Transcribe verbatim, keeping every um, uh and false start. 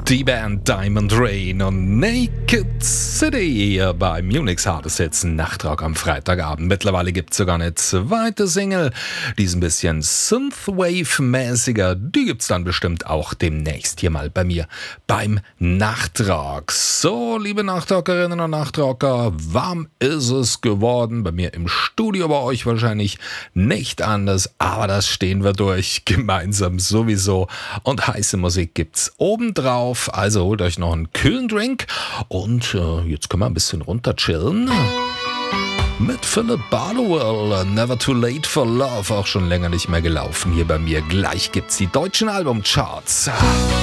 Die Band Diamond Rain und Naked City hier bei Munich's Hardest Hits Nachtrock am Freitagabend. Mittlerweile gibt es sogar eine zweite Single, die ist ein bisschen Synthwave-mäßiger. Die gibt's dann bestimmt auch demnächst hier mal bei mir beim Nachtrock. So, liebe Nachtrockerinnen und Nachtrocker, warm ist es geworden. Bei mir im Studio, bei euch wahrscheinlich nicht anders, aber das stehen wir durch, gemeinsam sowieso. Und heiße Musik gibt's obendrauf. Also holt euch noch einen kühlen Drink und äh, jetzt können wir ein bisschen runter chillen. Mit Philip Barlow, Never Too Late for Love, auch schon länger nicht mehr gelaufen hier bei mir. Gleich gibt's die deutschen Albumcharts.